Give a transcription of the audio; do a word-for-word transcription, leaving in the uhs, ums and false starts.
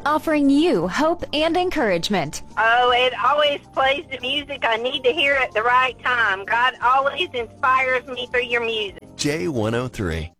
offering you hope and encouragement. Oh, it always plays the music I need to hear at the right time. God always inspires me through your music. J one oh three.